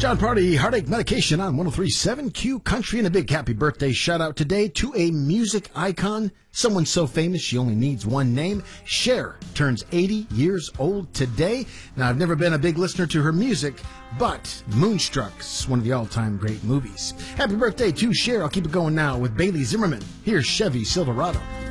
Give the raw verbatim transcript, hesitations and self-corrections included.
John Party, Heartache Medication on one oh three point seven Q Country, and a big happy birthday shout out today to a music icon, someone so famous she only needs one name. Cher turns eighty years old today. Now, I've never been a big listener to her music, but Moonstruck's one of the all-time great movies. Happy birthday to Cher. I'll keep it going now with Bailey Zimmerman. Here's Chevy Silverado.